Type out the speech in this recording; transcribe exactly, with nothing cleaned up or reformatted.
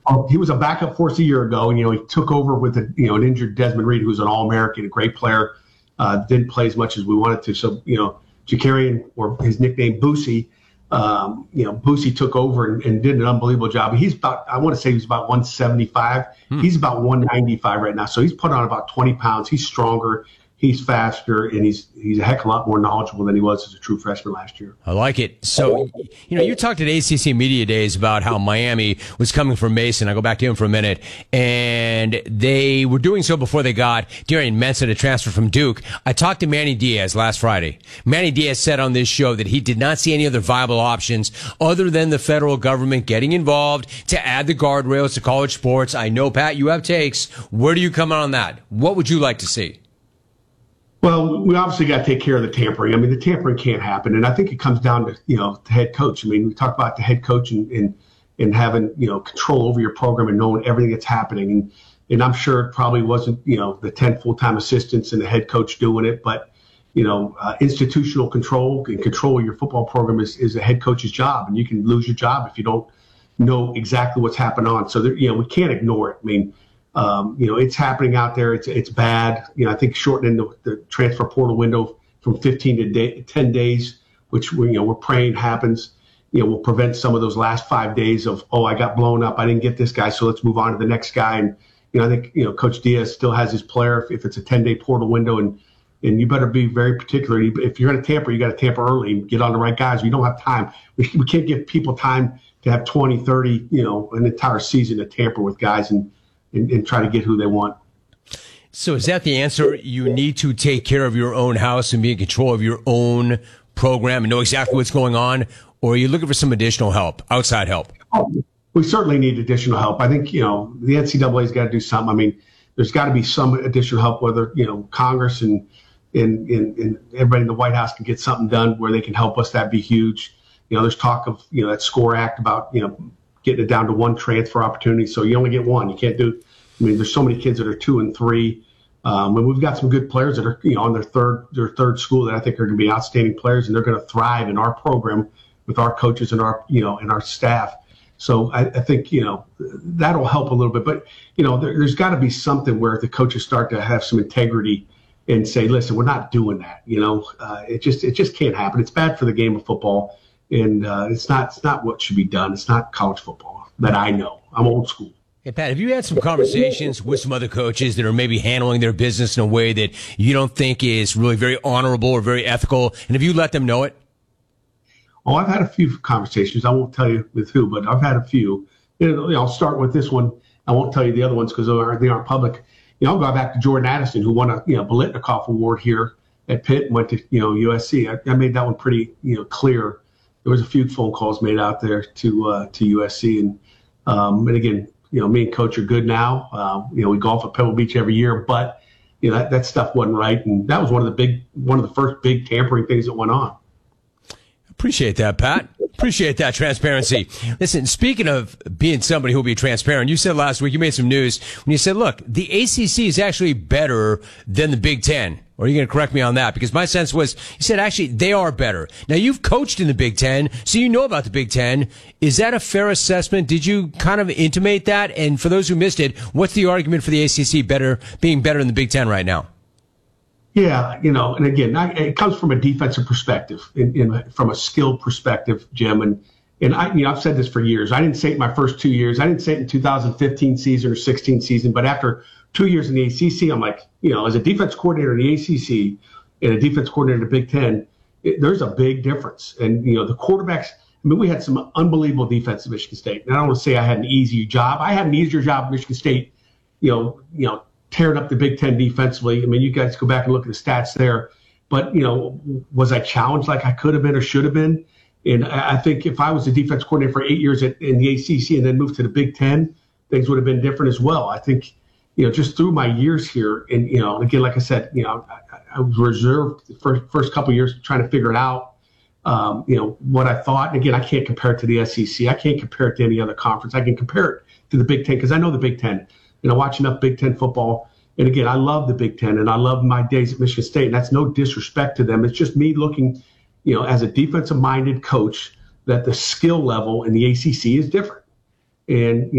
Oh, he was a backup force a year ago, and you know he took over with a, you know an injured Desmond Reed, who's an All-American, a great player. Uh, didn't play as much as we wanted to. So you know, Jakarian, or his nickname Boosie, um, you know Boosie took over and, and did an unbelievable job. He's about, I want to say he's about one seventy-five. Hmm. He's about one ninety-five right now. So he's put on about twenty pounds. He's stronger. He's faster, and he's he's a heck of a lot more knowledgeable than he was as a true freshman last year. I like it. So, you know, you talked at A C C Media Days about how Miami was coming from Mason. I'll go back to him for a minute. And they were doing so before they got Darian Mensah to transfer from Duke. I talked to Manny Diaz last Friday. Manny Diaz said on this show that he did not see any other viable options other than the federal government getting involved to add the guardrails to college sports. I know, Pat, you have takes. Where do you come out on that? What would you like to see? Well, we obviously got to take care of the tampering. I mean, the tampering can't happen, and I think it comes down to you know the head coach. I mean, we talk about the head coach and and, and having you know control over your program and knowing everything that's happening. And and I'm sure it probably wasn't you know the ten full-time assistants and the head coach doing it, but you know uh, institutional control and control of your football program is is a head coach's job, and you can lose your job if you don't know exactly what's happening on. So there, you know we can't ignore it. I mean. Um, you know, it's happening out there. It's it's bad. You know, I think shortening the, the transfer portal window from fifteen to day, ten days, which we, you know we're praying happens, you know, will prevent some of those last five days of, oh, I got blown up, I didn't get this guy, so let's move on to the next guy. And you know, I think you know Coach Diaz still has his player if, if it's a ten-day portal window, and and you better be very particular. If you're going to tamper, you got to tamper early and get on the right guys. We don't have time. We, we can't give people time to have twenty, thirty, you know, an entire season to tamper with guys and. And, and try to get who they want. So is that the answer? You need to take care of your own house and be in control of your own program and know exactly what's going on? Or are you looking for some additional help, outside help? Oh, we certainly need additional help. I think, you know, the N C double A's got to do something. I mean, there's got to be some additional help, whether, you know, Congress and, and, and, and everybody in the White House can get something done where they can help us. That'd be huge. You know, there's talk of, you know, that SCORE Act about, you know, getting it down to one transfer opportunity. So you only get one. You can't do, I mean, there's so many kids that are two and three. Um, and we've got some good players that are, you know, on their third, their third school that I think are going to be outstanding players, and they're going to thrive in our program with our coaches and our, you know, and our staff. So I, I think, you know, that'll help a little bit, but, you know, there, there's got to be something where the coaches start to have some integrity and say, listen, we're not doing that. You know, uh, it just, it just can't happen. It's bad for the game of football. And uh, it's not it's not what should be done. It's not college football that I know. I'm old school. Hey, Pat, have you had some conversations with some other coaches that are maybe handling their business in a way that you don't think is really very honorable or very ethical? And have you let them know it? Oh, I've had a few conversations. I won't tell you with who, but I've had a few. You know, I'll start with this one. I won't tell you the other ones because they aren't, they aren't public. You know, I'll go back to Jordan Addison, who won a you know Biletnikoff Award here at Pitt and went to you know U S C. I, I made that one pretty you know clear. There was a few phone calls made out there to uh, to U S C, and um, and again, you know, me and Coach are good now. Uh, you know, we golf at Pebble Beach every year, but you know that, that stuff wasn't right, and that was one of the big, one of the first big tampering things that went on. Appreciate that, Pat. Appreciate that transparency. Listen, speaking of being somebody who will be transparent, you said last week, you made some news when you said, look, the A C C is actually better than the Big Ten. Or are you going to correct me on that? Because my sense was, you said actually they are better. Now, you've coached in the Big Ten, so you know about the Big Ten. Is that a fair assessment? Did you kind of intimate that? And for those who missed it, what's the argument for the A C C better being better than the Big Ten right now? Yeah, you know, and again, I, it comes from a defensive perspective, in, in, from a skill perspective, Jim. And and I, you know, I've said this for years. I didn't say it in my first two years. I didn't say it in two thousand fifteen season or sixteen season. But after two years in the A C C, I'm like, you know, as a defense coordinator in the A C C and a defense coordinator in the Big Ten, it, there's a big difference. And you know, the quarterbacks. I mean, we had some unbelievable defense at Michigan State. And I don't want to say I had an easy job. I had an easier job at Michigan State. You know, you know. tearing up the Big Ten defensively. I mean, you guys go back and look at the stats there. But, you know, was I challenged like I could have been or should have been? And I think if I was the defense coordinator for eight years at, in the A C C and then moved to the Big Ten, things would have been different as well. I think, you know, just through my years here, and, you know, again, like I said, you know, I, I was reserved the first, first couple of years trying to figure it out, um, you know, what I thought. And again, I can't compare it to the S E C. I can't compare it to any other conference. I can compare it to the Big Ten because I know the Big Ten. You know, watch enough Big Ten football. And again, I love the Big Ten, and I love my days at Michigan State. And that's no disrespect to them. It's just me looking, you know, as a defensive-minded coach, that the skill level in the A C C is different. And,